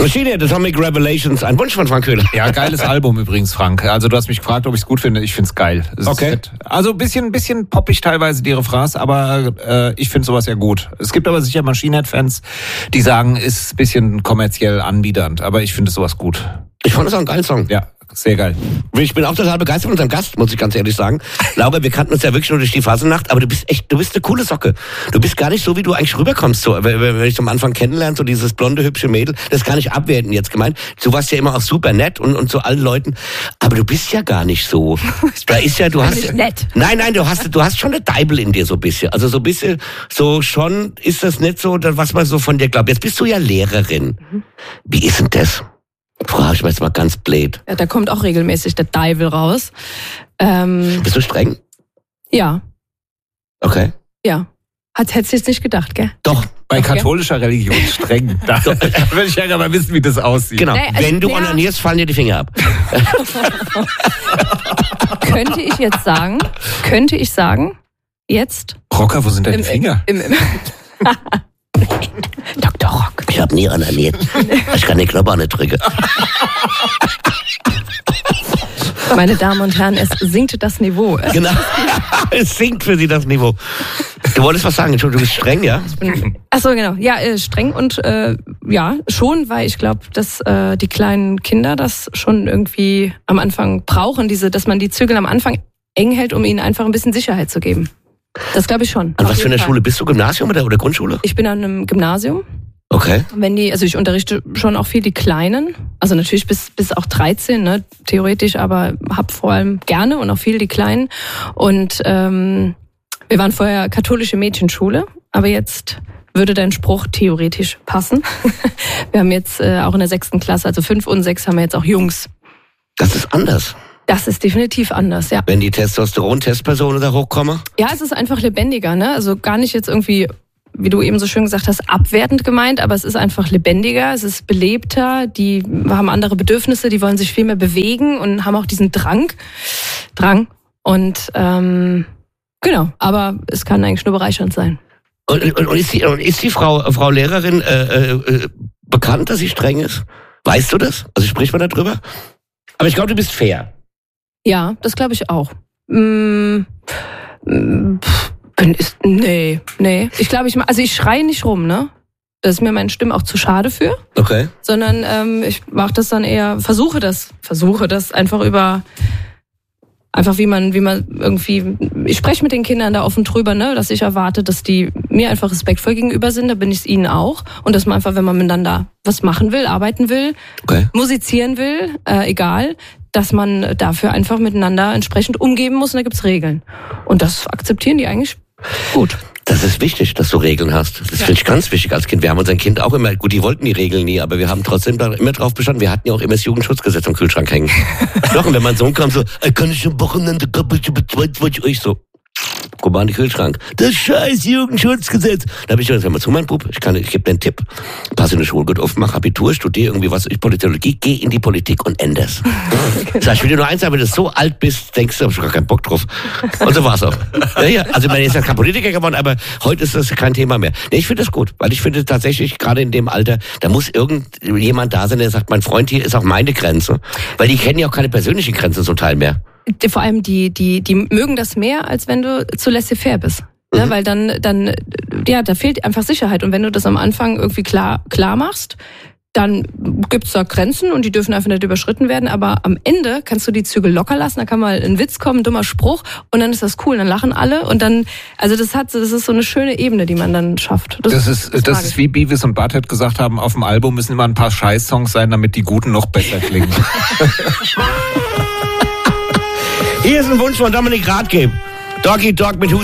Machine Head, Atomic Revelations, ein Wunsch von Frank Köhler. Ja, geiles Album übrigens, Frank. Also du hast mich gefragt, ob ich es gut finde. Ich finde es geil. Okay. Also ein bisschen poppig teilweise die Refrains, aber ich finde sowas ja gut. Es gibt aber sicher Machine Head-Fans, die sagen, ist ein bisschen kommerziell anbiedernd, aber ich finde sowas gut. Ich fand es auch ein geiler Song. Ja, sehr geil. Ich bin auch total begeistert von unserem Gast, muss ich ganz ehrlich sagen. Laura, wir kannten uns ja wirklich nur durch die Fasnacht, aber du bist eine coole Socke. Du bist gar nicht so, wie du eigentlich rüberkommst. So, wenn ich am Anfang kennenlerne, so dieses blonde, hübsche Mädel, das ist gar nicht abwertend jetzt gemeint. Du warst ja immer auch super nett und zu allen Leuten, aber du bist ja gar nicht so. Da ist ja, du hast nicht nett. Nein, du hast schon eine Deibel in dir so ein bisschen. Also so ein bisschen, so schon ist das nicht so, was man so von dir glaubt. Jetzt bist du ja Lehrerin. Wie ist denn das? Frage ich mir jetzt mal ganz blöd. Ja, da kommt auch regelmäßig der Teufel raus. Bist du streng? Ja. Okay. Ja. Hättest du jetzt nicht gedacht, gell? Doch. Bei katholischer Religion streng. Da will ich ja gerne mal wissen, wie das aussieht. Genau. Nee, also wenn du onanierst, fallen dir die Finger ab. Könnte ich sagen, jetzt? Rocker, wo sind deine Finger? Dr. Rock. Ich habe nie onaniert. Ich kann den Knopf auch nicht drücken. Meine Damen und Herren, es sinkt das Niveau. Genau. Es sinkt für sie das Niveau. Du wolltest was sagen, Entschuldigung, du bist streng, ja? Achso, genau. Ja, streng und ja, schon, weil ich glaube, dass die kleinen Kinder das schon irgendwie am Anfang brauchen, dass man die Zügel am Anfang eng hält, um ihnen einfach ein bisschen Sicherheit zu geben. Das glaube ich schon. An was für einer Schule bist du? Gymnasium oder Grundschule? Ich bin an einem Gymnasium. Okay. Also ich unterrichte schon auch viel die Kleinen, also natürlich bis auch 13, ne, theoretisch, aber hab vor allem gerne und auch viel die Kleinen. Und wir waren vorher katholische Mädchenschule, aber jetzt würde dein Spruch theoretisch passen. Wir haben jetzt auch in der 6. Klasse, also 5 und 6 haben wir jetzt auch Jungs. Das ist anders. Das ist definitiv anders, ja. Wenn die Testosteron-Testpersonen da hochkommen? Ja, es ist einfach lebendiger, ne? Also gar nicht jetzt irgendwie, wie du eben so schön gesagt hast, abwertend gemeint, aber es ist einfach lebendiger, es ist belebter, die haben andere Bedürfnisse, die wollen sich viel mehr bewegen und haben auch diesen Drang. Und genau, aber es kann eigentlich nur bereichernd sein. Und ist die Frau Lehrerin bekannt, dass sie streng ist? Weißt du das? Also spricht man darüber? Aber ich glaube, du bist fair. Ja, das glaube ich auch. Nee. Ich glaube, ich schreie nicht rum, ne? Das ist mir meine Stimme auch zu schade für. Okay. Sondern ich mache das dann eher, versuche das einfach wie man irgendwie, ich spreche mit den Kindern da offen drüber, ne, dass ich erwarte, dass die mir einfach respektvoll gegenüber sind, da bin ich es ihnen auch. Und dass man einfach, wenn man miteinander was machen will, arbeiten will, musizieren will, egal, dass man dafür einfach miteinander entsprechend umgehen muss und da gibt's Regeln. Und das akzeptieren die eigentlich gut. Das ist wichtig, dass du Regeln hast. Das finde ich ganz wichtig als Kind. Wir haben unser Kind auch immer, gut, die wollten die Regeln nie, aber wir haben trotzdem da immer drauf bestanden. Wir hatten ja auch immer das Jugendschutzgesetz am Kühlschrank hängen. Doch, und wenn mein Sohn kam so, kann ich am Wochenende, wollte ich so, guck mal an den Kühlschrank. Das scheiß Jugendschutzgesetz. Da habe ich gesagt, hör mal zu, mein Bub, ich gebe dir einen Tipp. Pass in die Schule gut auf, mach Abitur, studier irgendwie was, Politologie, geh in die Politik und änder's. Sag ich will dir nur eins sagen, wenn du so alt bist, denkst du, hab ich gar keinen Bock drauf. Und so war's auch. Ja, also man ist ja kein Politiker geworden, aber heute ist das kein Thema mehr. Nee, ich finde das gut, weil ich finde tatsächlich, gerade in dem Alter, da muss irgendjemand da sein, der sagt, mein Freund, hier ist auch meine Grenze. Weil die kennen ja auch keine persönlichen Grenzen zum Teil mehr. Vor allem die mögen das mehr, als wenn du zu laissez-faire bist. Ne? Weil dann, da fehlt einfach Sicherheit. Und wenn du das am Anfang irgendwie klar machst, dann gibt's da Grenzen und die dürfen einfach nicht überschritten werden. Aber am Ende kannst du die Zügel locker lassen, da kann mal ein Witz kommen, ein dummer Spruch und dann ist das cool, dann lachen alle und dann, also das ist so eine schöne Ebene, die man dann schafft. Das ist wie Beavis und Butthead gesagt haben, auf dem Album müssen immer ein paar Scheiß-Songs sein, damit die guten noch besser klingen. Hier ist ein Wunsch von Dominik Rathke. Doggy Dog mit